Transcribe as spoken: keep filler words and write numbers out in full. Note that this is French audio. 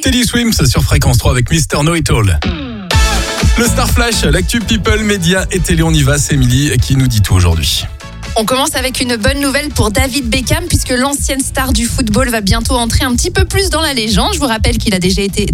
Teddy Swims sur Fréquence trois avec Mister Know It All. Le Star Flash, l'actu People, médias et télé, on y va. C'est Émilie qui nous dit tout aujourd'hui. On commence avec une bonne nouvelle pour David Beckham puisque l'ancienne star du football va bientôt entrer un petit peu plus dans la légende. Je vous rappelle qu'il a déjà été